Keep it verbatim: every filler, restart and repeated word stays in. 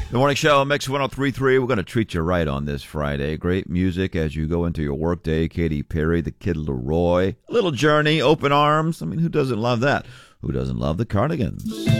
The Morning Show, Mix one oh three point three. We're going to treat you right on this Friday. Great music as you go into your workday. Katy Perry, The Kid Laroi. Little Journey, Open Arms. I mean, who doesn't love that? Who doesn't love the Cardigans?